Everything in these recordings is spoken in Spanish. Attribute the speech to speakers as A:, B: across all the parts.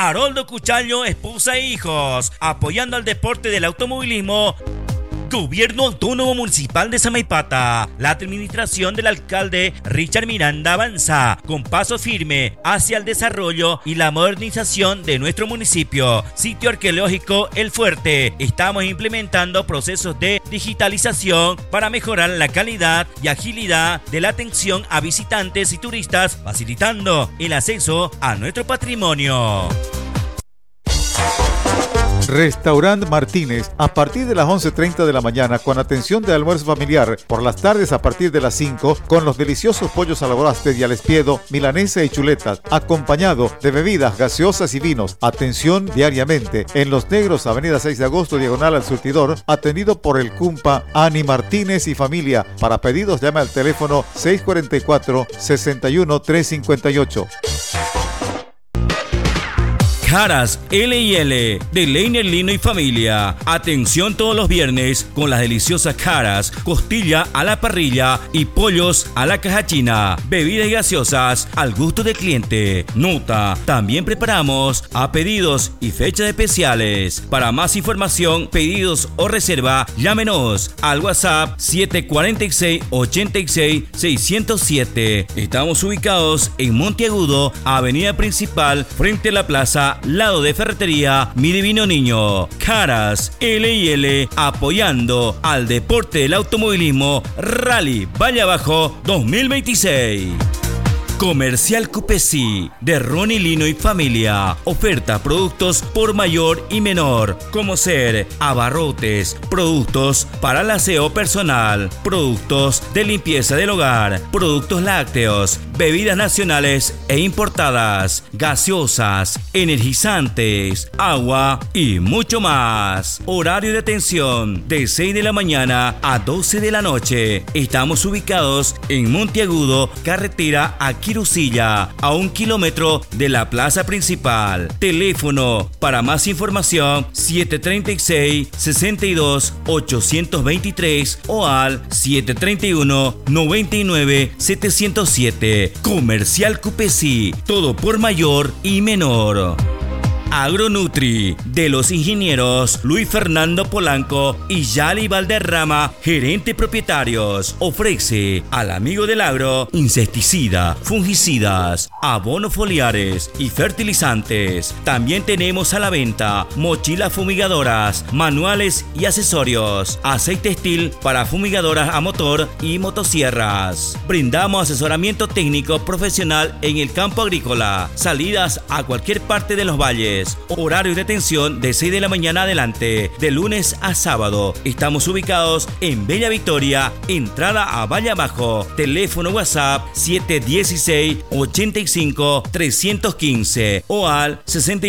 A: Haroldo Cuchaño, esposa e hijos, apoyando al deporte del automovilismo. Gobierno Autónomo Municipal de Samaipata. La administración del alcalde Richard Miranda avanza con paso firme hacia el desarrollo y la modernización de nuestro municipio. Sitio arqueológico El Fuerte. Estamos implementando procesos de digitalización para mejorar la calidad y agilidad de la atención a visitantes y turistas, facilitando el acceso a nuestro patrimonio.
B: Restaurant Martínez, a partir de las 11:30 de la mañana con atención de almuerzo familiar, por las tardes a partir de las 5 con los deliciosos pollos a la bráster y al espiedo, milanesa y chuletas, acompañado de bebidas gaseosas y vinos. Atención diariamente en Los Negros, avenida 6 de agosto, diagonal al surtidor, atendido por el Cumpa Ani Martínez y familia. Para pedidos llame al teléfono 644-61-358.
A: Caras L&L de Leiner Lino y Familia. Atención todos los viernes con las deliciosas caras, costilla a la parrilla y pollos a la caja china. Bebidas gaseosas al gusto del cliente. Nota, también preparamos a pedidos y fechas especiales. Para más información, pedidos o reserva, llámenos al WhatsApp 746-86-607. Estamos ubicados en Monteagudo, avenida principal, frente a la plaza, lado de ferretería Mi Divino Niño. Caras L&L apoyando al deporte del automovilismo Rally Valle Abajo 2026. Comercial Cupesi de Ronnie Lino y Familia. Oferta productos por mayor y menor, como ser abarrotes, productos para el aseo personal, productos de limpieza del hogar, productos lácteos, bebidas nacionales e importadas, gaseosas, energizantes, agua y mucho más. Horario de atención de 6 de la mañana a 12 de la noche. Estamos ubicados en Monteagudo, carretera a Quirusilla, a 1 kilómetro de la plaza principal. Teléfono para más información 736-62-823 o al 731-99-707. Comercial Cupesi, todo por mayor y menor. Agronutri de los ingenieros Luis Fernando Polanco y Yali Valderrama, gerente propietarios, ofrece al amigo del agro insecticida, fungicidas, abonos foliares y fertilizantes. También tenemos a la venta mochilas fumigadoras, manuales y accesorios, aceite Estil para fumigadoras a motor y motosierras. Brindamos asesoramiento técnico profesional en el campo agrícola, salidas a cualquier parte de los valles. Horario de atención de 6 de la mañana adelante, de lunes a sábado. Estamos ubicados en Bella Victoria, entrada a Valle Abajo. Teléfono WhatsApp 716-85-315 o al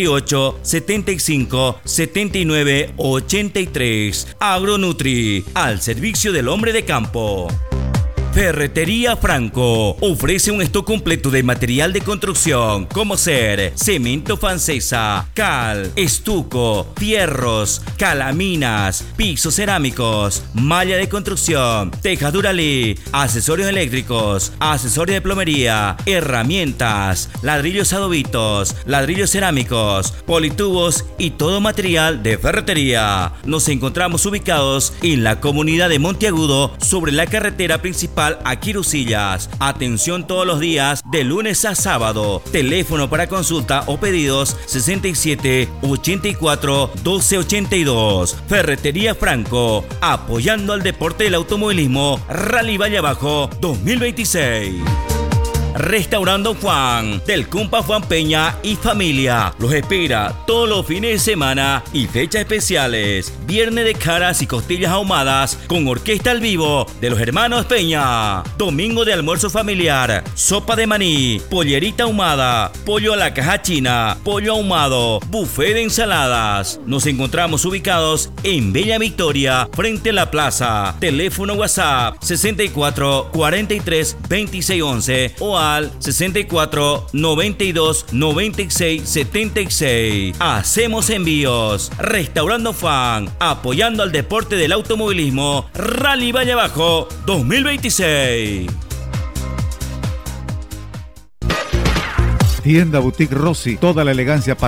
A: 68-75-79-83. Agronutri, al servicio del hombre de campo. Ferretería Franco ofrece un stock completo de material de construcción, como ser cemento francesa, cal, estuco, fierros, calaminas, pisos cerámicos, malla de construcción, tejas Duralí, accesorios eléctricos, accesorios de plomería, herramientas, ladrillos adobitos, ladrillos cerámicos, politubos y todo material de ferretería. Nos encontramos ubicados en la comunidad de Monteagudo, sobre la carretera principal a Quirusillas. Atención todos los días de lunes a sábado. Teléfono para consulta o pedidos 67 84 12 82. Ferretería Franco, apoyando al deporte del automovilismo Rally Valle Abajo 2026. Restaurando Juan, del Cumpa Juan Peña y Familia. Los espera todos los fines de semana y fechas especiales. Viernes de caras y costillas ahumadas con orquesta al vivo de los hermanos Peña. Domingo de almuerzo familiar, sopa de maní, pollerita ahumada, pollo a la caja china, pollo ahumado, buffet de ensaladas. Nos encontramos ubicados en Bella Victoria, frente a la plaza. Teléfono WhatsApp 64 43 26 11 o al 64 92 96 76. Hacemos envíos. Restaurando Fan, apoyando al deporte del automovilismo Rally Valle Abajo 2026.
B: Tienda Boutique Rossi, toda la elegancia para